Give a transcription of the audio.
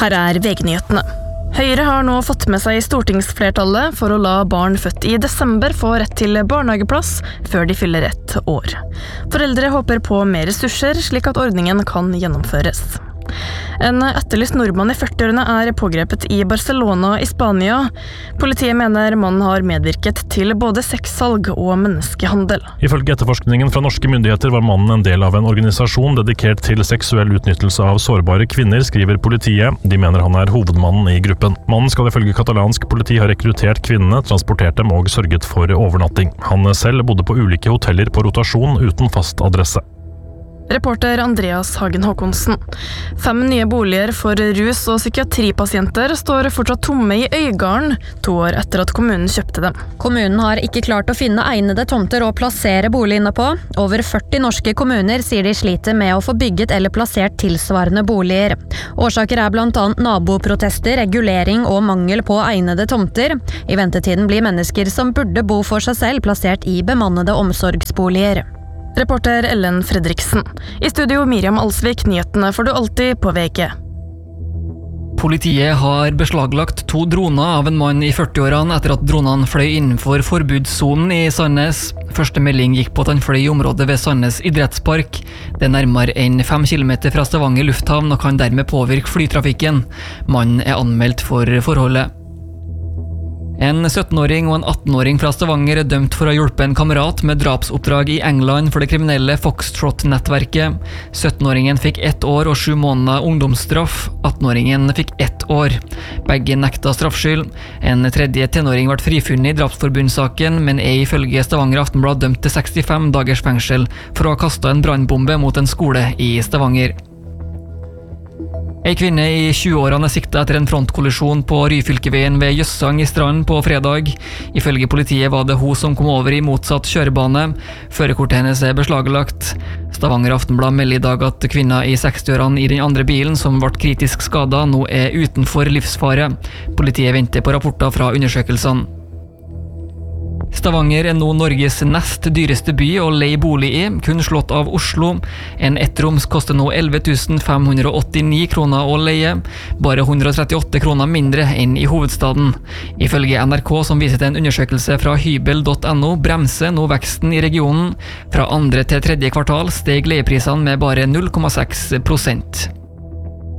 Her VG-nyhetene. Høyre har nå fått med seg stortingsflertallet for å la barn født i desember få rett til barnehageplass før de fyller 1 år. Foreldre håper på mer ressurser, slik at ordningen kan gjennomføres. En etterlyst nordmann i 40-årene pågrepet i Barcelona i Spania. Politiet mener mannen har medvirket til både sexsalg og menneskehandel. Ifølge etterforskningen fra norske myndigheter var mannen en del av en organisasjon dedikert til seksuell utnyttelse av sårbare kvinner, skriver politiet. De mener han hovedmannen i gruppen. Mannen skal ifølge katalansk politi ha rekruttert kvinnene, transportert dem og sørget for overnatting. Han selv bodde på ulike hoteller på rotasjon uten fast adresse. Reporter Andreas Hagen Håkonsen. 5 nye boliger for rus- og psykiatripasienter står fortsatt tomme i Øygarden, 2 år etter at kommunen kjøpte dem. Kommunen har ikke klart å finne egnede tomter å plassere boligene på. Over 40 norske kommuner sier de sliter med å få bygget eller plassert tilsvarende boliger. Årsaker blant annet naboprotester, regulering og mangel på egnede tomter. I ventetiden blir mennesker som burde bo for seg selv plassert i bemannede omsorgsboliger. Reporter Ellen Fredriksen. I studio Miriam Alsvik, nyhetene får du alltid på VG. Politiet har beslaglagt 2 droner av en mann i 40-årene etter at dronene fløy innenfor forbudssonen i Sandnes. Første melding gikk på at han fløy i området ved Sandnes idrettspark. Det nærmere enn 5 kilometer fra Stavanger lufthavn og kan dermed påvirke flytrafikken. Mannen anmeldt for forholdet. En 17-åring og en 18-åring fra Stavanger dømt for å ha hjulpet en kamerat med drapsoppdrag i England for det kriminelle Foxtrot-nettverket. 17-åringen fikk 1 år og 7 måneder ungdomsstraff. 18-åringen fikk 1 år. Begge nekta straffskyld. En tredje tenåring ble frifunnet i drapsforbundssaken, men ifølge Stavanger Aftenblad dømt til 65 dagers fengsel for å ha kastet en brannbombe mot en skole i Stavanger. En kvinne i 20-årene siktet etter en frontkollisjon på Ryfylkeveien ved Jøssang i Strand på fredag. Ifølge politiet var det hun som kom over i motsatt kjørebane. Førerkortet hennes beslaglagt. Stavanger Aftenblad melder i dag at kvinna i 60-årene i den andre bilen som ble kritisk skadet nå utenfor livsfare. Politiet venter på rapporter fra undersøkelsene. Stavanger nå Norges nest dyreste by å leie bolig i, kun slått av Oslo. En ettroms koster nå 11 589 kroner å leie, bare 138 kroner mindre enn i hovedstaden. Ifølge NRK, som viser til en undersøkelse fra hybel.no, bremser nå veksten i regionen. Fra 2. til 3. kvartal steg leieprisene med bare 0,6%.